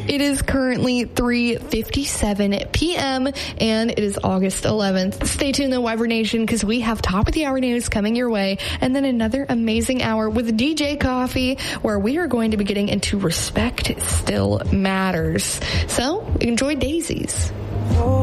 It is currently 3:57 p.m. and it is August 11th. Stay tuned though, Wyvern Nation, because we have top of the hour news coming your way, and then another amazing hour with DJ Coffee, where we are going to be getting into Respect Still Matters. So enjoy Daisies.